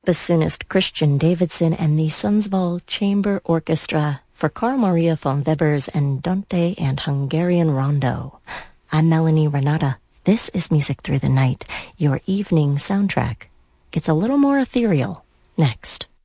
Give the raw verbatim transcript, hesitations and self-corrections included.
bassoonist Christian Davidson and the Sundsvall Chamber Orchestra for Carl Maria von Weber's Andante and Hungarian Rondo. I'm Melanie Renata. This is Music Through the Night, your evening soundtrack. It's a little more ethereal. Next.